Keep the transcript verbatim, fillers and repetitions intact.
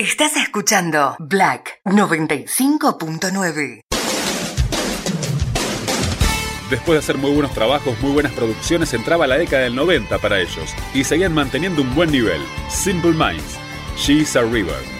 Estás escuchando Black noventa y cinco punto nueve. Después de hacer muy buenos trabajos, muy buenas producciones, entraba la década del noventa para ellos y seguían manteniendo un buen nivel. Simple Minds, She's a River.